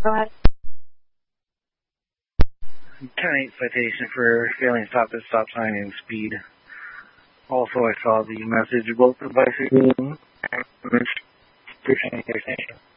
Go ahead. 10-8 citation for failing to stop at stop sign and speed. Also, I saw the message both the bicycle and the station.